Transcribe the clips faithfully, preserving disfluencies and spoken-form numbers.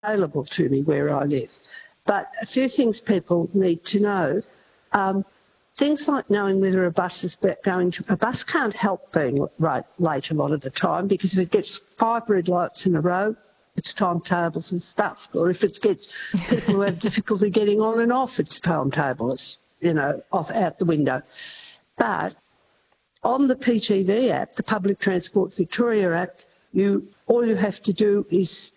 available to me where I live. But a few things people need to know. Um, things like knowing whether a bus is going to... A bus can't help being right, late a lot of the time, because if it gets five red lights in a row, it's timetables and stuff. Or if it gets people who have difficulty getting on and off, it's timetables, you know, off out the window. But on the P T V app, the Public Transport Victoria app, you all you have to do is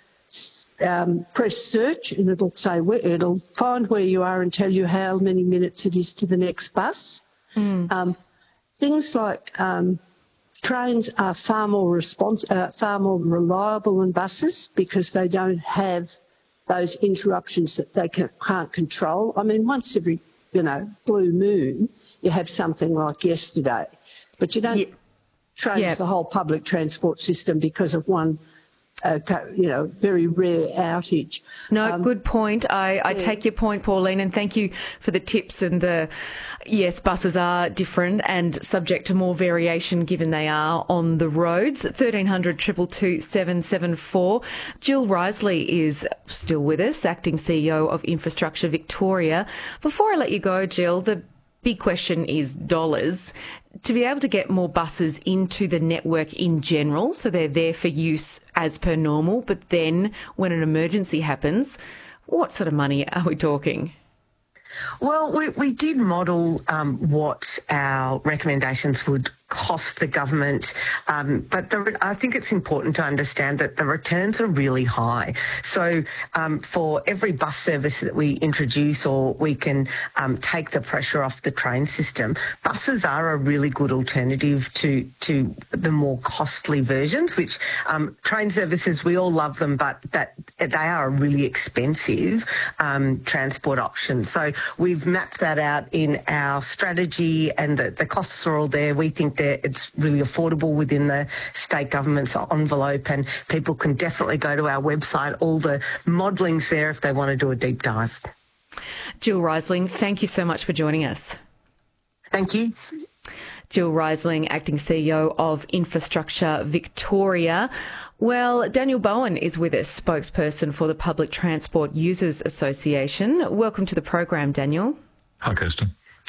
um, press search, and it'll say where, it'll find where you are and tell you how many minutes it is to the next bus. Mm. Um, things like um, trains are far more respons- uh, far more reliable than buses, because they don't have those interruptions that they can, can't control. I mean, once every, you know, blue moon, you have something like yesterday, but you don't yeah. change yeah. the whole public transport system because of one, uh, you know, very rare outage. No, um, good point. I, I yeah. take your point, Pauline, and thank you for the tips. And the yes, buses are different and subject to more variation given they are on the roads. thirteen hundred, two two two, seven seven four. Jill Risley is still with us, Acting C E O of Infrastructure Victoria. Before I let you go, Jill, the big question is dollars. To be able to get more buses into the network in general, so they're there for use as per normal, but then when an emergency happens, what sort of money are we talking? Well, we, we did model um, what our recommendations would cost the government, um, but the, I think it's important to understand that the returns are really high. So um, for every bus service that we introduce, or we can um, take the pressure off the train system, buses are a really good alternative to, to the more costly versions, which um, train services, we all love them, but that they are a really expensive um, transport option. So we've mapped that out in our strategy, and the, the costs are all there. We think that it's really affordable within the state government's envelope, and people can definitely go to our website. All the modelling's there if they want to do a deep dive. Jill Risling, thank you so much for joining us. Thank you. Jill Risling, Acting C E O of Infrastructure Victoria. Well, Daniel Bowen is with us, spokesperson for the Public Transport Users Association. Welcome to the program, Daniel. Hi, Kirsten.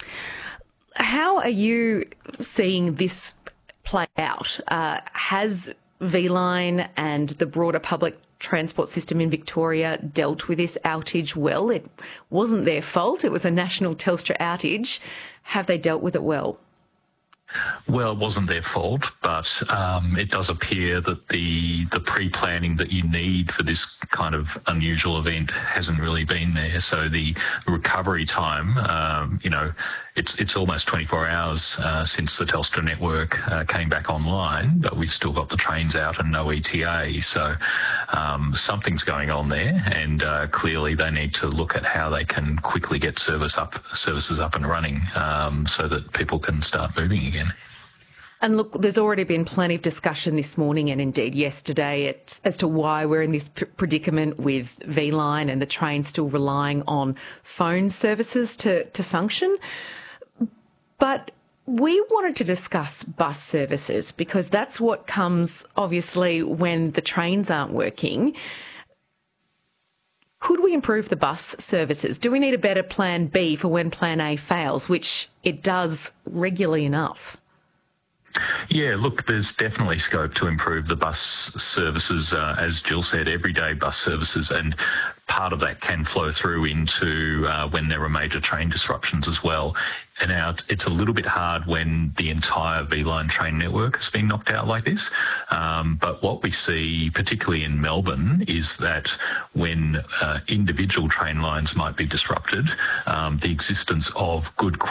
How are you seeing this play out? Uh, has V-Line and the broader public transport system in Victoria dealt with this outage well? It wasn't their fault. It was a national Telstra outage. Have they dealt with it well? Well, it wasn't their fault, but um, it does appear that the the pre-planning that you need for this kind of unusual event hasn't really been there. So the recovery time, um, you know, it's it's almost twenty-four hours uh, since the Telstra network uh, came back online, but we've still got the trains out and no E T A. So um, something's going on there, and uh, clearly they need to look at how they can quickly get service up services up and running um, so that people can start moving again. And look, there's already been plenty of discussion this morning and indeed yesterday it's, as to why we're in this p- predicament with V-Line and the train still relying on phone services to, to function. But we wanted to discuss bus services because that's what comes, obviously, when the trains aren't working. Could we improve the bus services? Do we need a better plan B for when plan A fails, which it does regularly enough? Yeah, look, there's definitely scope to improve the bus services, uh, as Jill said, everyday bus services, and part of that can flow through into uh, when there are major train disruptions as well. And now it's a little bit hard when the entire V-Line train network has been knocked out like this. Um, but what we see, particularly in Melbourne, is that when uh, individual train lines might be disrupted, um, the existence of good